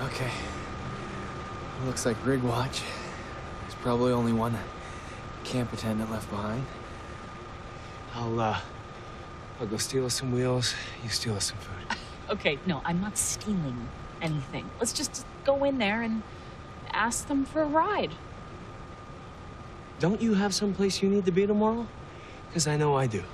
Okay. Looks like rig watch. There's probably only one camp attendant left behind. I'll go steal us some wheels. You steal us some food. Okay, no, I'm not stealing anything. Let's just go in there and ask them for a ride. Don't you have someplace you need to be tomorrow? Because I know I do.